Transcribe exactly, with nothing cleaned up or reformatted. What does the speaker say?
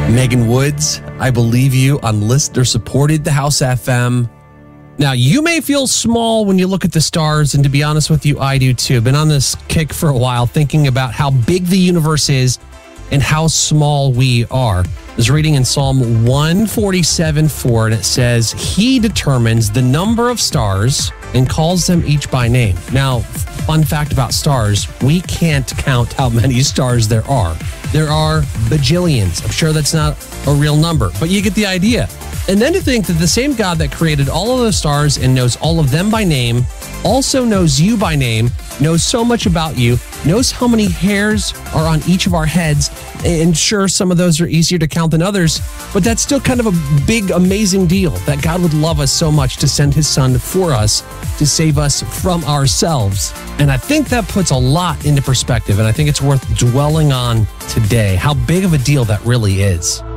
Megan Woods, I Believe You on listener-supported The House F M. Now, you may feel small when you look at the stars, and to be honest with you, I do too. Been on this kick for a while, thinking about how big the universe is and how small we are. I was reading in Psalm one forty-seven four, and it says, He determines the number of stars and calls them each by name. Now, fun fact about stars, we can't count how many stars there are. There are bajillions. I'm sure that's not a real number, but you get the idea. And then to think that the same God that created all of the stars and knows all of them by name also knows you by name, knows so much about you, knows how many hairs are on each of our heads. And sure, some of those are easier to count than others, but that's still kind of a big, amazing deal that God would love us so much to send his son for us to save us from ourselves. And I think that puts a lot into perspective, and I think it's worth dwelling on today, how big of a deal that really is.